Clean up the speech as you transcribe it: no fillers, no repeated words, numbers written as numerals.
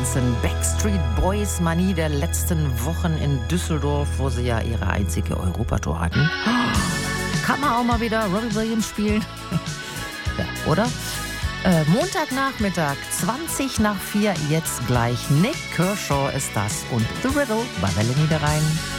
ganzen Backstreet Boys Manie der letzten Wochen in Düsseldorf, wo sie ja ihre einzige Europatour hatten. Kann man auch mal wieder Robbie Williams spielen? Ja, oder? Montagnachmittag, 4:20, jetzt gleich. Nick Kershaw ist das und The Riddle bei Welle Niederrhein.